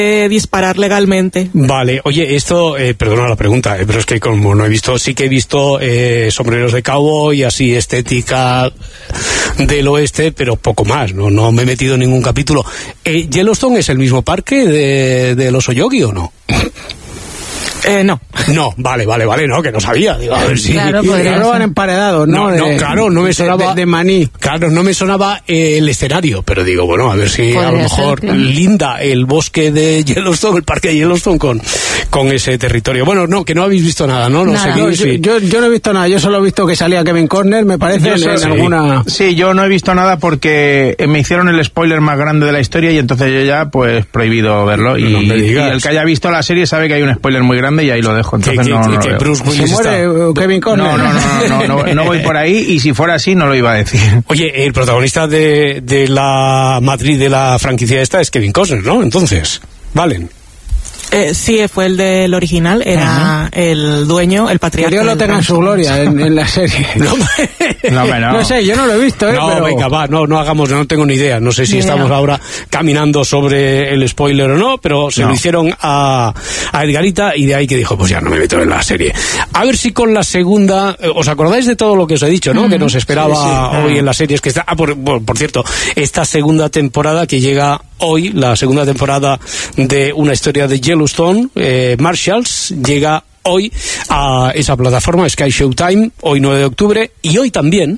disparar legalmente. Vale, oye, esto, perdona la pregunta, pero es que como no he visto, sí que he visto sombreros de cowboy, así estética del oeste, pero poco más, no me he metido en ningún capítulo. ¿Yellowstone es el mismo parque de los Oyogi o no? No. No, vale, no, que no sabía. Digo, a ver si... Claro, lo van emparedados, ¿no? Claro, no me sonaba... De maní. Claro, no me sonaba el escenario, pero digo, bueno, a ver si podría a lo mejor ser, claro. linda el bosque de Yellowstone, el parque de Yellowstone con ese territorio. Bueno, no, que no habéis visto nada, ¿no? Nada, yo no he visto nada, yo solo he visto que salía Kevin Costner, me parece, en alguna... Sí, yo no he visto nada porque me hicieron el spoiler más grande de la historia y entonces yo ya, pues, prohibido verlo. Y el que haya visto la serie sabe que hay un spoiler muy grande y ahí lo dejo. Entonces que Bruce Willis ¿se muere Kevin Costner? No voy por ahí, y si fuera así no lo iba a decir. Oye, el protagonista de la matriz de la franquicia esta es Kevin Costner, ¿no? Entonces, Valen. Sí, fue el del original, era el dueño, el patriarca. Que Dios lo tenga en su gloria en la serie. No sé, yo no lo he visto, No, pero... venga, va, no hagamos, no tengo ni idea. No sé si estamos ahora caminando sobre el spoiler o no, pero se lo hicieron a Edgarita y de ahí que dijo, pues ya no me meto en la serie. A ver si con la segunda, ¿os acordáis de todo lo que os he dicho, no? Que nos esperaba hoy en la serie. Es que está, por cierto, esta segunda temporada que llega hoy, la segunda temporada de una historia de Yellowstone, Marshalls, llega hoy a esa plataforma Sky Showtime, hoy 9 de octubre, y hoy también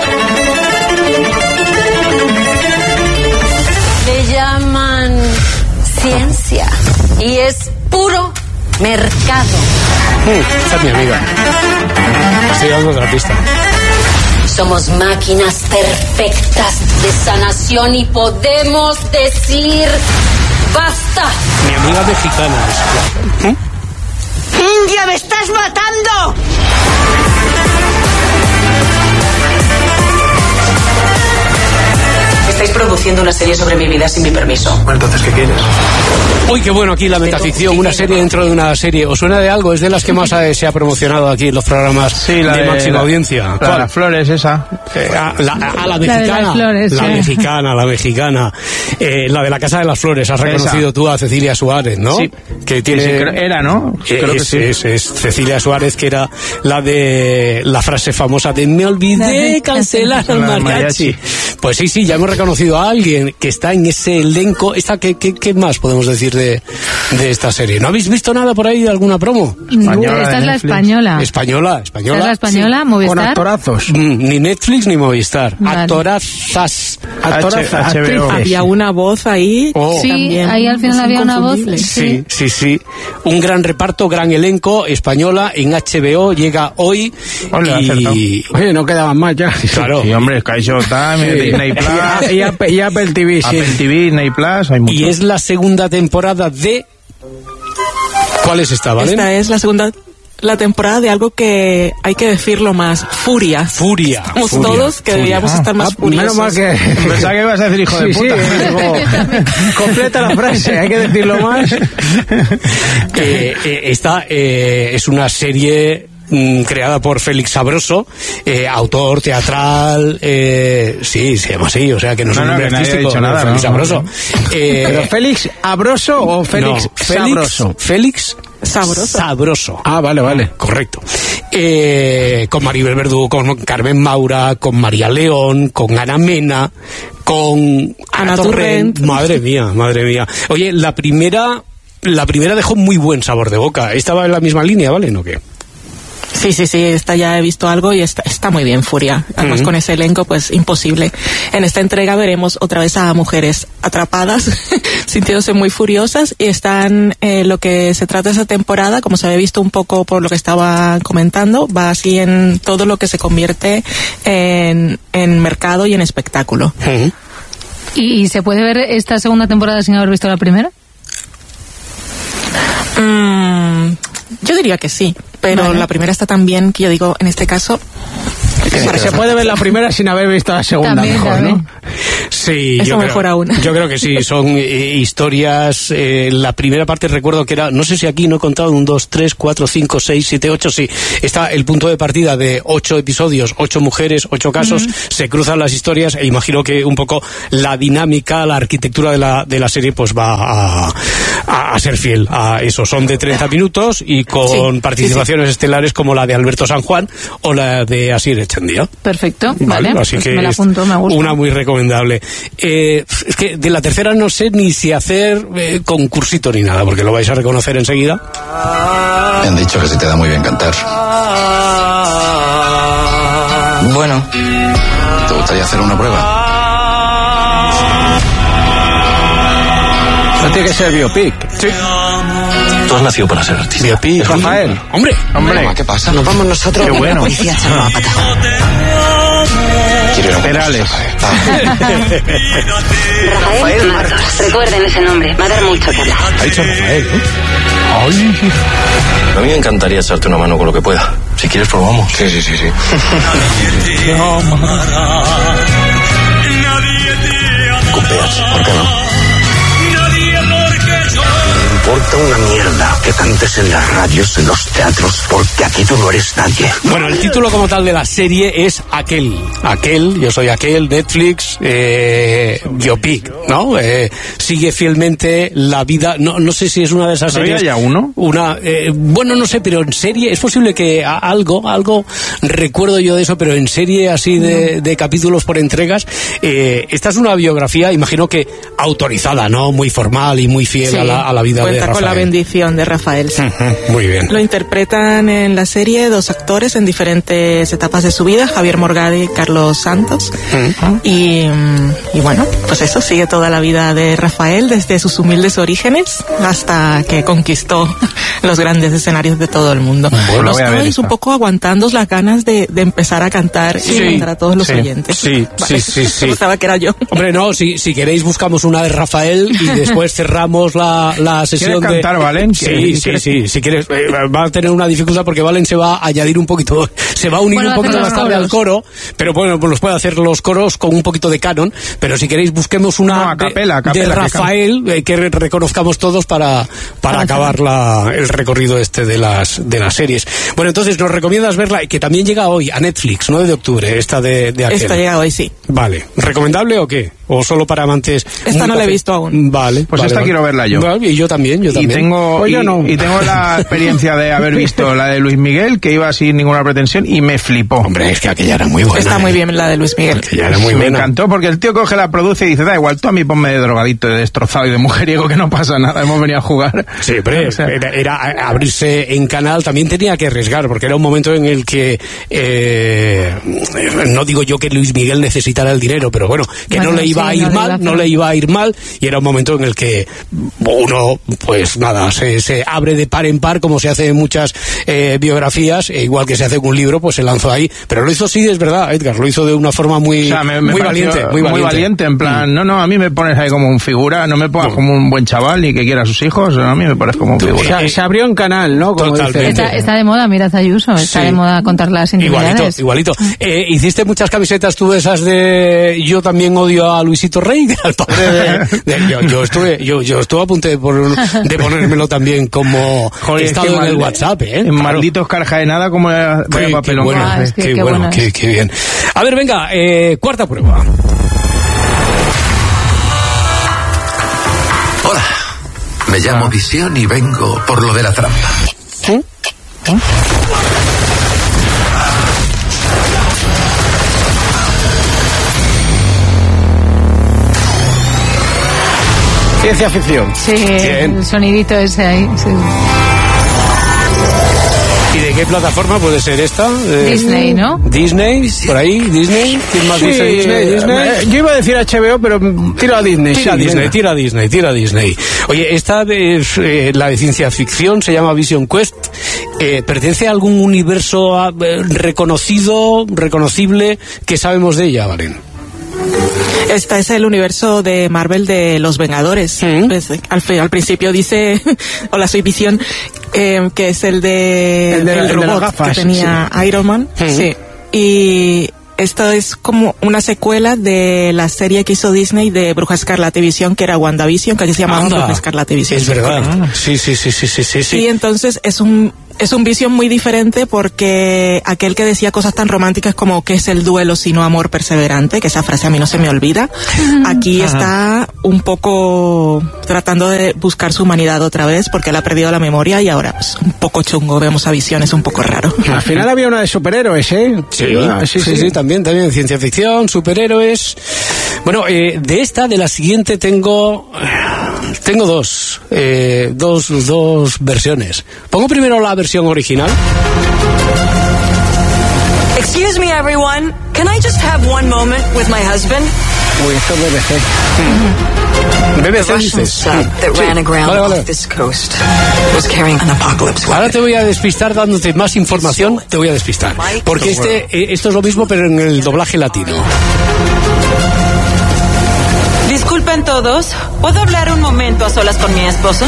le llaman ciencia y es puro mercado. Esta es mi amiga. Estoy dando otra pista. Somos máquinas perfectas de sanación y podemos decir ¡basta! Mi amiga mexicana es. ¡India, me estás matando! Estáis produciendo una serie sobre mi vida sin mi permiso. Bueno, entonces, ¿qué quieres? Uy, qué bueno aquí la metaficción, una serie dentro de una serie. ¿Os suena de algo? Es de las que más se ha promocionado aquí en los programas de máxima audiencia. La de las flores, esa. La mexicana. La mexicana. La de la Casa de las Flores. Has reconocido tú a Cecilia Suárez, ¿no? Sí. Que tiene... era, ¿no? Creo que sí. Es Cecilia Suárez, que era la de la frase famosa de me olvidé cancelar al mariachi. Pues sí, ya hemos reconocido a alguien que está en ese elenco. ¿Qué más podemos decir de esta serie? ¿No habéis visto nada por ahí de alguna promo? Española, esta es la española. Española. ¿Esta es la española? Sí. ¿Movistar? Con actorazos. Ni Netflix ni Movistar. Vale. Actorazas. HBO. Había una voz ahí. Sí, también ahí al final había una voz. Sí. Un gran reparto, gran elenco. Española en HBO, llega hoy. Oye, no quedaban más ya. Claro. Sí, hombre, Sky Showtime, Disney Plus. Y Apple TV, sí. Apple TV, Disney Plus, hay mucho. Y es la segunda temporada de... ¿Cuál es esta, Valen? Esta es la temporada de algo que hay que decirlo más, Furia. Estamos todos que deberíamos estar más furiosos. Menos mal que... Pensaba que ibas a decir hijo de puta. Completa la frase, hay que decirlo más. Esta es una serie creada por Félix Sabroso, autor teatral, sí, se llama así, o sea que no es un nombre artístico, dicho nada, Félix Sabroso. ¿Pero Félix Abroso o Félix Sabroso? Félix Sabroso. Ah, vale. Correcto. Con Maribel Verdú, con Carmen Maura, con María León, con Ana Mena, con Ana Torrent. Madre mía. Oye, la primera dejó muy buen sabor de boca. ¿Estaba en la misma línea, vale? ¿No qué? Sí, esta ya he visto algo y está muy bien, Furia. Además, con ese elenco, pues imposible. En esta entrega veremos otra vez a mujeres atrapadas, sintiéndose muy furiosas, y están, lo que se trata de esa temporada, como se había visto un poco por lo que estaba comentando, va así en todo lo que se convierte en mercado y en espectáculo. ¿Y se puede ver esta segunda temporada sin haber visto la primera? Yo diría que sí, pero la primera está tan bien que yo digo, en este caso, Se puede ver la primera sin haber visto la segunda, también, mejor, ¿no? Sí, eso mejor aún. Yo creo que sí, son historias. La primera parte recuerdo que era, no sé si aquí no he contado, 1, 2, 3, 4, 5, 6, 7, 8, sí. Está el punto de partida de 8 episodios, 8 mujeres, 8 casos, se cruzan las historias e imagino que un poco la dinámica, la arquitectura de la serie pues va a ser fiel a eso. Son de 30 minutos y con participaciones estelares como la de Alberto San Juan o la de Asier Echandía. Perfecto, vale, así pues que me la apunto, me gusta. Una muy recomendable. Es que de la tercera no sé ni si hacer concursito ni nada, porque lo vais a reconocer enseguida. Me han dicho que se te da muy bien cantar. Bueno, ¿te gustaría hacer una prueba? No tiene que ser biopic. Sí. Tú has nacido para ser artista. Biopic. Rafael. Hombre. Mamá, ¿qué pasa? Nos vamos nosotros. Qué bueno. La policía se va a patar. Quiero ir a un Perales. Rafael Martos. Recuerden ese nombre. Va a dar mucho que hablar. Ha dicho Rafael, ¿no? A mí me encantaría echarte una mano con lo que pueda. Si quieres, probamos. Sí. Cupeas, ¿por qué no? Me importa una mierda que cantes en las radios, en los teatros, porque aquí tú no eres nadie. Bueno, el título como tal de la serie es Aquel, yo soy Aquel, Netflix, biopic, ¿no? Sigue fielmente la vida, no sé si es una de esas series. ¿Había ya uno? Bueno, no sé, pero en serie, es posible que algo recuerdo yo de eso, pero en serie así de capítulos por entregas. Esta es una biografía, imagino que autorizada, ¿no? Muy formal y muy fiel a la vida de Rafael. Con la bendición de Rafael. Sí. Muy bien. Lo interpretan en la serie 2 actores en diferentes etapas de su vida, Javier Morgade y Carlos Santos. Y bueno, pues eso, sigue toda la vida de Rafael desde sus humildes orígenes hasta que conquistó los grandes escenarios de todo el mundo. Bueno, Los estáis un poco aguantando las ganas de empezar a cantar y cantar a todos los oyentes. Sí. Pensaba que era yo. Hombre, no, si queréis buscamos una de Rafael y después cerramos la sesión. ¿Quieres cantar, Valen? Sí, si quieres. Va a tener una dificultad porque Valen se va a añadir un poquito, se va a unir un poquito más tarde al coro, pero bueno, pues los puede hacer los coros con un poquito de canon, pero si queréis busquemos una a capela, de Rafael que reconozcamos todos para acabar el recorrido de las series. Bueno, entonces nos recomiendas verla, que también llega hoy a Netflix, 9 de octubre, esta de Aquel. Esta llega hoy, sí. Vale. ¿Recomendable o qué? ¿O solo para amantes? Esta no la he visto aún. Vale. Pues esta quiero verla yo. Vale, y yo también. Y tengo la experiencia de haber visto la de Luis Miguel, que iba sin ninguna pretensión, y me flipó. Hombre, es que aquella era muy buena. Está muy bien la de Luis Miguel. Aquella era muy buena. Me encantó porque el tío coge, la produce y dice, da igual, tú a mí ponme de drogadito, de destrozado y de mujeriego, que no pasa nada, hemos venido a jugar. Sí, pero era abrirse en canal, también tenía que arriesgar, porque era un momento en el que no digo yo que Luis Miguel necesitara el dinero, pero bueno, que no le iba a ir mal, y era un momento en el que uno, pues nada, se abre de par en par, como se hace en muchas biografías, igual que se hace en un libro, pues se lanzó ahí, pero lo hizo, sí, es verdad, Edgar, lo hizo de una forma muy valiente, muy valiente, en plan, no, a mí me pones ahí como un figura, no me pongas como un buen chaval ni que quiera a sus hijos, a mí me pones como un figura. O sea, se abrió en canal, ¿no? Como está de moda, mira Ayuso, está de moda contar las intimidades. Igualito. ¿Hiciste muchas camisetas tú de esas de yo también odio a Luisito Rey, que era el padre yo estuve a punto de ponérmelo también como estado en el WhatsApp, Maldito Oscar Jaenada, como papelón. Qué bueno, qué bien. A ver, venga, cuarta prueba. Hola, me llamo Visión y vengo por lo de la trampa. Ciencia ficción. Sí, el sonidito ese ahí. Sí. ¿Y de qué plataforma puede ser esta? Disney, ¿no? Disney, por ahí, Disney. ¿Quién más dice Disney? Yo iba a decir HBO, pero tiro a Disney. Tira Disney. Oye, esta es la de ciencia ficción, se llama Vision Quest. ¿Pertenece a algún universo reconocible que sabemos de ella, Valen? Este es el universo de Marvel de los Vengadores. Pues, al principio dice, hola, soy Visión, que es el robot de que tenía Iron Man. Sí. Y esto es como una secuela de la serie que hizo Disney de Bruja Escarlata y Visión, que era WandaVision, que aquí se llamaba Bruja Escarlata y Visión. Es verdad. Sí. Y entonces es un Vision muy diferente, porque aquel que decía cosas tan románticas como ¿qué es el duelo sino amor perseverante?, que esa frase a mí no se me olvida, aquí está un poco tratando de buscar su humanidad otra vez, porque él ha perdido la memoria y ahora es un poco chungo, vemos a Visión, es un poco raro. Al final había una de superhéroes, ¿eh? Sí, también ciencia ficción, superhéroes. Bueno, de la siguiente tengo dos versiones. Pongo primero la versión original. Excuse me, everyone. Can I just have one moment with my husband? Uy, esto es BBC. BBC dices. That ran aground off this coast was carrying an apocalypse. Ahora te voy a despistar dándote más información, te voy a despistar. Porque esto es lo mismo, pero en el doblaje latino. Disculpen todos, ¿puedo hablar un momento a solas con mi esposo?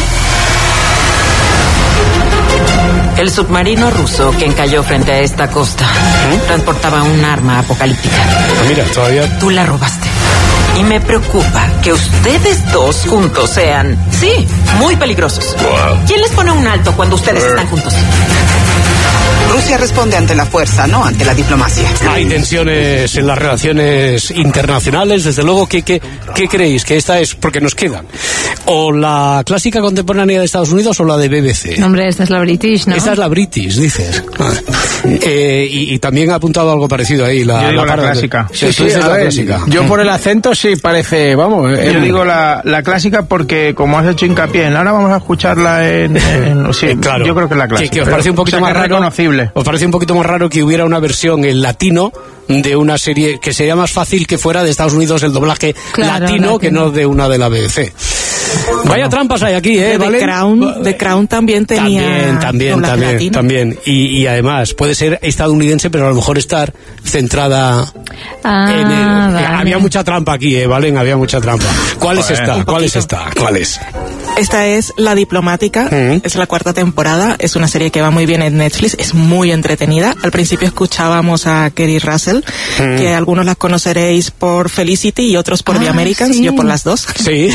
El submarino ruso que encalló frente a esta costa transportaba un arma apocalíptica. Mira, todavía... Tú la robaste. Y me preocupa que ustedes dos juntos sean, sí, muy peligrosos. Wow. ¿Quién les pone un alto cuando ustedes están juntos? Rusia responde ante la fuerza, no ante la diplomacia. Hay tensiones en las relaciones internacionales, desde luego. ¿Qué creéis? Que esta es, porque nos quedan, o la clásica contemporánea de Estados Unidos o la de BBC. No, hombre, esta es la British, ¿no? Esta es la British, dices. Y también ha apuntado algo parecido ahí. Yo digo la clásica. Sí, la clásica. Yo por el acento sí parece, vamos. Yo digo la clásica porque, como has hecho hincapié en ahora vamos a escucharla sí, claro. Yo creo que es la clásica. Que os parece un poquito más raro. Reconocible. ¿Os parece un poquito más raro que hubiera una versión en latino de una serie que sería más fácil que fuera de Estados Unidos el doblaje latino que no de una de la BBC? Vaya trampas hay aquí, ¿eh? ¿Vale? The Crown también tenía también. Y además puede ser estadounidense, pero a lo mejor estar centrada en el... Vale. Había mucha trampa aquí, Valen, había mucha trampa. ¿Cuál es esta? ¿Cuál es? Esta es La Diplomática, es la 4ª temporada, es una serie que va muy bien en Netflix, es muy entretenida. Al principio escuchábamos a Kerry Russell, que algunos las conoceréis por Felicity y otros por The Americans, yo por las dos. Sí.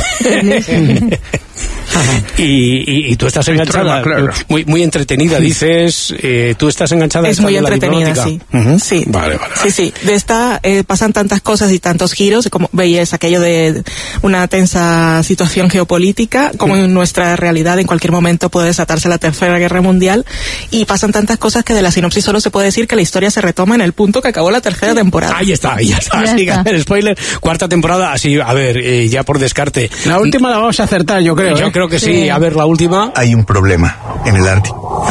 Y tú estás enganchada, muy entretenida, dices, tú estás enganchada. Es muy entretenida, sí. Sí. Vale. Sí. De esta pasan tantas cosas y tantos giros, como veis aquello de una tensa situación geopolítica, como en nuestra realidad en cualquier momento puede desatarse la Tercera Guerra Mundial, y pasan tantas cosas que de la sinopsis solo se puede decir que la historia se retoma en el punto que acabó la 3ª temporada. Ahí está. Así que el spoiler, 4ª temporada, así, a ver, ya por descarte. La última la vamos a acertar, yo creo. Yo creo que sí. A ver, la última. Hay un problema en el Ártico.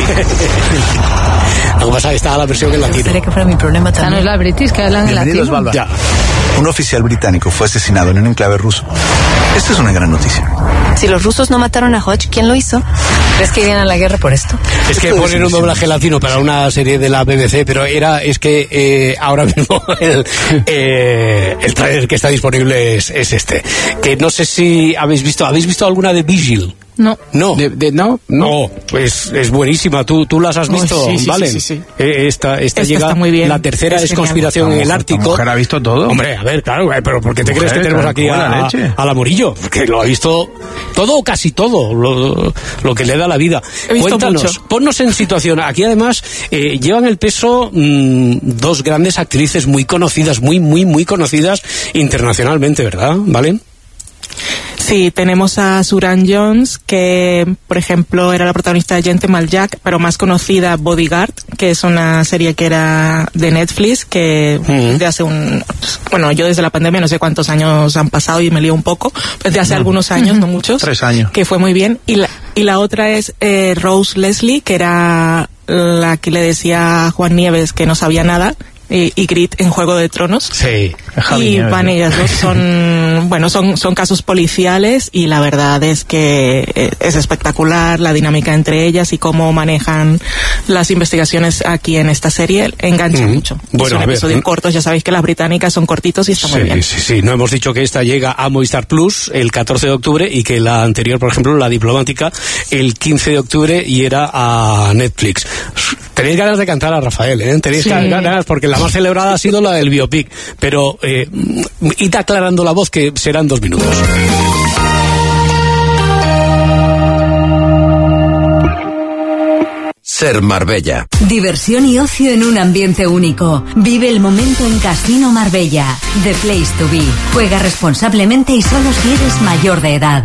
Lo que pasa es que está la versión en latino. Gustaría que fuera mi problema también. No es la British, que hablan en latino. Ya. Un oficial británico fue asesinado en un enclave ruso. Esta es una gran noticia. Si los rusos no mataron a Hodge, ¿quién lo hizo? ¿Crees que irían a la guerra por esto? Es que poner un doblaje latino para una serie de la BBC, pero ahora mismo el trailer que está disponible es este. Que no sé si ¿habéis visto alguna de Vigil? No. No, pues es buenísima. ¿Tú las has visto? Sí, ¿Vale? Sí. Esta llega está muy bien. La tercera es genial. Conspiración en el Ártico. ¿La mujer ha visto todo? Hombre, a ver, claro, pero ¿por qué te crees que tenemos aquí a la Murillo? Porque lo ha visto todo o casi todo, lo que le da la vida. Cuéntanos, mucho. Ponnos en situación. Aquí además llevan el peso dos grandes actrices muy conocidas, muy conocidas internacionalmente, ¿verdad? ¿Vale? Sí, tenemos a Suran Jones, que por ejemplo era la protagonista de Gentleman Jack, pero más conocida Bodyguard, que es una serie que era de Netflix, que de hace yo desde la pandemia no sé cuántos años han pasado y me lío un poco, pues de hace algunos años, no muchos. 3 años. Que fue muy bien. Y la otra es Rose Leslie, que era la que le decía a Juan Nieves que no sabía nada, y Grit en Juego de Tronos. Sí. Y van ellas dos, son casos policiales, y la verdad es que es espectacular la dinámica entre ellas y cómo manejan las investigaciones aquí en esta serie. Engancha mucho. Bueno, son episodios cortos, ya sabéis que las británicas son cortitos y está muy bien. Sí. No hemos dicho que esta llega a Movistar Plus el 14 de octubre y que la anterior, por ejemplo, La Diplomática, el 15 de octubre y era a Netflix. Tenéis ganas de cantar a Rafael, ¿eh? Tenéis ganas, porque la más celebrada ha sido la del biopic, pero id aclarando la voz, que serán 2 minutos. Ser Marbella. Diversión y ocio en un ambiente único. Vive el momento en Casino Marbella. The Place to Be. Juega responsablemente y solo si eres mayor de edad.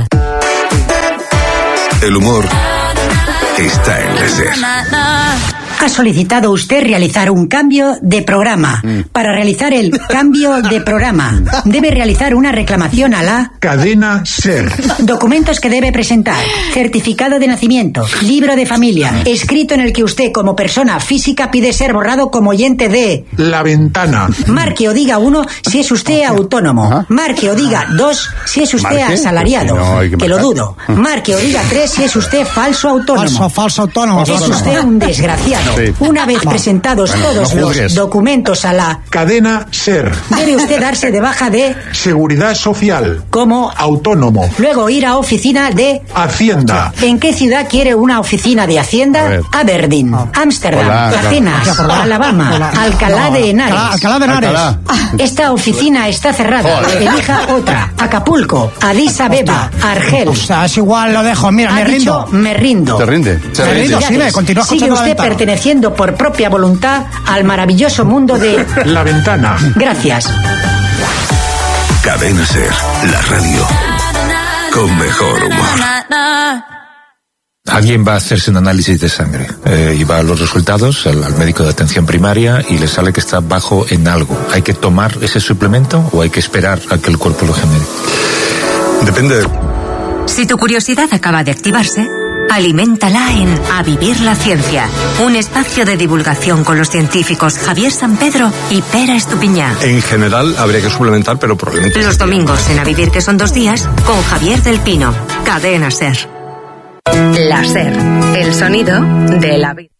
El humor está en la SER. Ha solicitado usted realizar un cambio de programa. Para realizar el cambio de programa, debe realizar una reclamación a la cadena SER. Documentos que debe presentar: certificado de nacimiento, libro de familia, escrito en el que usted como persona física pide ser borrado como oyente de La Ventana. Marque o diga 1 si es usted autónomo. Marque o diga 2 si es usted asalariado. Que lo dudo. Marque o diga 3 si es usted falso autónomo. Falso autónomo. Es usted un desgraciado. Sí. Una vez presentados todos los documentos a la cadena SER, debe usted darse de baja de Seguridad Social como autónomo. Luego ir a oficina de Hacienda. ¿En qué ciudad quiere una oficina de Hacienda? Aberdeen, Ámsterdam, Atenas, Alabama, Alcalá de Henares. Alcalá de Henares. Esta oficina está cerrada. Elija otra. Acapulco, Addis Abeba, Argel. O sea, es igual, lo dejo. Mira, me rindo. Me rindo. ¿Te rinde? Me rindo, sí, continúa Sigue escuchando usted perteneciendo por propia voluntad al maravilloso mundo de La Ventana. Gracias. Cadena SER, la radio con mejor humor. Alguien va a hacerse un análisis de sangre y va a los resultados al médico de atención primaria y le sale que está bajo en algo. ¿Hay que tomar ese suplemento o hay que esperar a que el cuerpo lo genere? Depende. Si tu curiosidad acaba de activarse, aliméntala en A Vivir la Ciencia, un espacio de divulgación con los científicos Javier Sampedro y Pera Estupiñán. En general habría que suplementar, pero probablemente... Los domingos en A Vivir, que son 2 días, con Javier del Pino. Cadena SER. La SER, el sonido de la vida.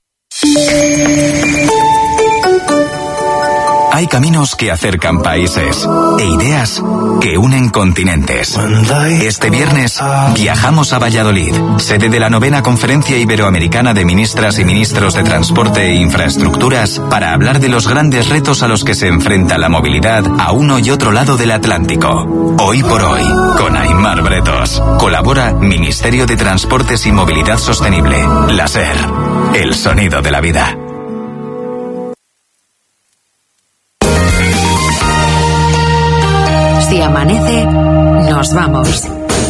Hay caminos que acercan países e ideas que unen continentes. Este viernes viajamos a Valladolid, sede de la 9ª Conferencia Iberoamericana de Ministras y Ministros de Transporte e Infraestructuras, para hablar de los grandes retos a los que se enfrenta la movilidad a uno y otro lado del Atlántico. Hoy por hoy, con Aimar Bretos. Colabora Ministerio de Transportes y Movilidad Sostenible. La SER, el sonido de la vida. Si amanece, nos vamos.